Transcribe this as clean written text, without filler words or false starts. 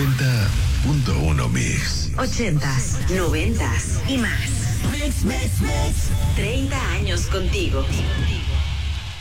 90.1 Mix. 80s, 90s y más. 30 años contigo.